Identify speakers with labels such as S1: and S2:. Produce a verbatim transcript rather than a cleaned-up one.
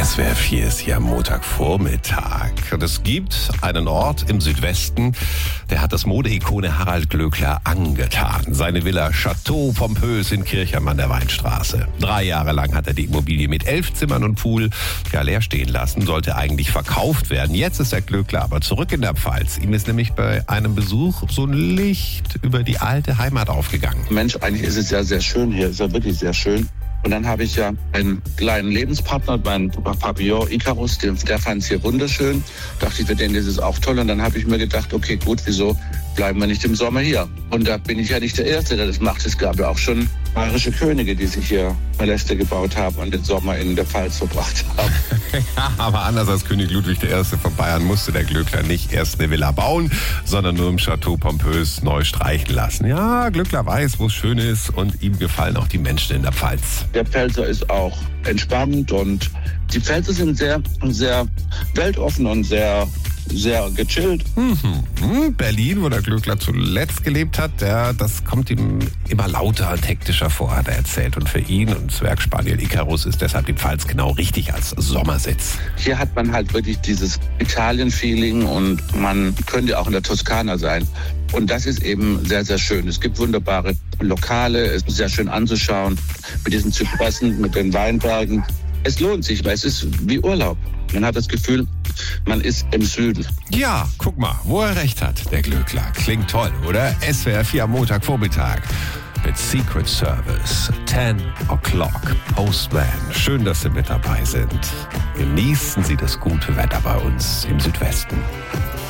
S1: S W R vier ist hier am Montagvormittag. Und es gibt einen Ort im Südwesten, der hat das Modeikone Harald Glöckler angetan. Seine Villa Chateau Pompös in Kirchheim an der Weinstraße. Drei Jahre lang hat er die Immobilie mit elf Zimmern und Pool ja, leer stehen lassen. Sollte eigentlich verkauft werden. Jetzt ist der Glöckler aber zurück in der Pfalz. Ihm ist nämlich bei einem Besuch so ein Licht über die alte Heimat aufgegangen.
S2: Mensch, eigentlich ist es ja sehr schön hier. Ist ja wirklich sehr schön. Und dann habe ich ja einen kleinen Lebenspartner, meinen Papillon Icarus, der, der fand es hier wunderschön. Dachte ich, für den ist es auch toll. Und dann habe ich mir gedacht, okay, gut, wieso bleiben wir nicht im Sommer hier? Und da bin ich ja nicht der Erste, der das macht. Es gab ja auch schon bayerische Könige, die sich hier Paläste gebaut haben und den Sommer in der Pfalz verbracht haben.
S1: Ja, aber anders als König Ludwig der Erste von Bayern musste der Glöckler nicht erst eine Villa bauen, sondern nur im Chateau Pompös neu streichen lassen. Ja, Glöckler weiß, wo es schön ist und ihm gefallen auch die Menschen in der Pfalz.
S2: Der Pfälzer ist auch entspannt und die Pfälzer sind sehr, sehr weltoffen und sehr, sehr gechillt.
S1: Mhm. Berlin, wo der Glöckler zuletzt gelebt hat, der, das kommt ihm immer lauter und hektischer vor, hat er erzählt. Und für ihn und Zwergspaniel Icarus ist deshalb die Pfalz genau richtig als Sommersitz.
S2: Hier hat man halt wirklich dieses Italien-Feeling und man könnte auch in der Toskana sein. Und das ist eben sehr, sehr schön. Es gibt wunderbare Lokale, es ist sehr schön anzuschauen mit diesen Zypressen, mit den Weinbergen. Es lohnt sich, weil es ist wie Urlaub. Man hat das Gefühl, man ist im Süden.
S1: Ja, guck mal, wo er recht hat, der Glöckler. Klingt toll, oder? S W R vier am Montagvormittag mit Secret Service, ten o'clock, Postman. Schön, dass Sie mit dabei sind. Genießen Sie das gute Wetter bei uns im Südwesten.